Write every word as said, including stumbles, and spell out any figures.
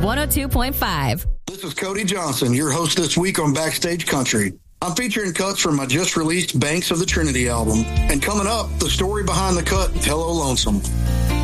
one oh two point five. This is Cody Johnson, your host this week on Backstage Country. I'm featuring cuts from my just-released Banks of the Trinity album. And coming up, the story behind the cut, Hello Lonesome.